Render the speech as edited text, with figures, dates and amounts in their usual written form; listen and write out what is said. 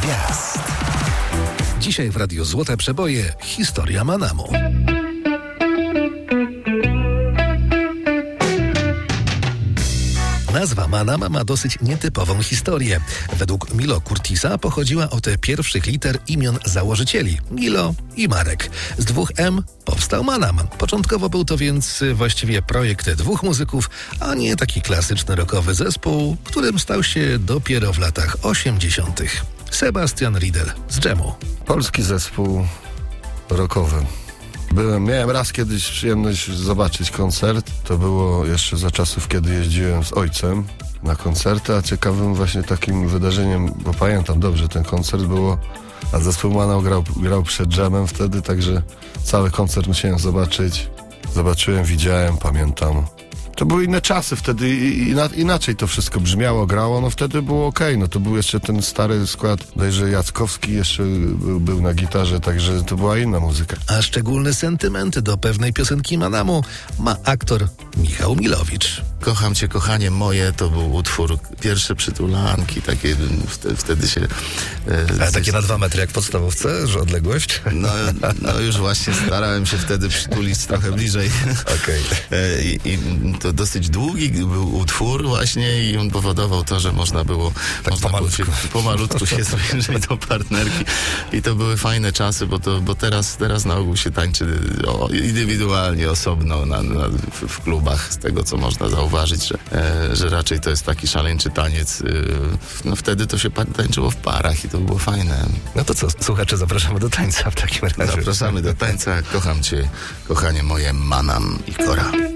gwiazd. Dzisiaj w Radiu Złote Przeboje historia Manamu. Nazwa Manam ma dosyć nietypową historię. Według Milo Curtisa pochodziła od pierwszych liter imion założycieli, Milo i Marek. Z dwóch M powstał Manam. Początkowo był to więc właściwie projekt dwóch muzyków, a nie taki klasyczny rockowy zespół, którym stał się dopiero w latach 80. Sebastian Riedel z Dżemu. Polski zespół rockowy. Miałem raz kiedyś przyjemność zobaczyć koncert. To było jeszcze za czasów, kiedy jeździłem z ojcem na koncerty, a ciekawym właśnie takim wydarzeniem, bo pamiętam dobrze ten koncert było, a zespół Manam grał przed Dżemem wtedy, także cały koncert musiałem zobaczyć. Zobaczyłem, widziałem, pamiętam. To były inne czasy wtedy, inaczej to wszystko brzmiało, grało, no wtedy było okej. No to był jeszcze ten stary skład, bodajże Jackowski jeszcze był na gitarze, także to była inna muzyka. A szczególny sentyment do pewnej piosenki Manamu ma aktor Michał Milowicz. Kocham cię, kochanie moje, to był utwór Pierwsze przytulanki, takie wtedy się... Ale takie na 2 metry jak w podstawówce, że odległość? No już właśnie starałem się wtedy przytulić trochę bliżej. Okej. I to dosyć długi był utwór właśnie i on powodował to, że można było pomalutku się zbliżyć do partnerki i to były fajne czasy, bo teraz na ogół się tańczy indywidualnie, osobno w klubach, z tego co można zauważyć, że raczej to jest taki szaleńczy taniec. No wtedy to się tańczyło w parach i to było fajne. No to co, słuchacze, zapraszamy do tańca w takim razie. Zapraszamy do tańca. Kocham cię, kochanie moje, Manam i Kora.